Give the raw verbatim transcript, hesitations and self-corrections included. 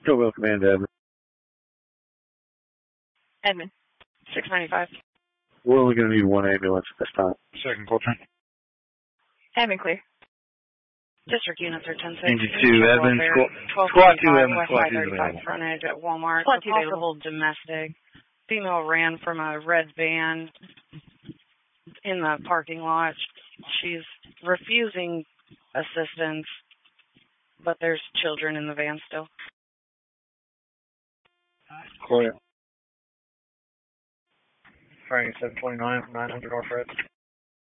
Covell Command, Edmund. Edmund, six ninety-five. We're only going to need one ambulance at this time. Second Coltrane. Edmund, clear. District units are ten six. Engine two, Edmund. Squad two, Edmund. Squad two, Edmund. Frontage at Walmart. Squad two, Possible domestic. Female ran from a red van in the parking lot. She's refusing assistance, but there's children in the van still. Clear. Frank seven twenty-nine from nine hundred North Red.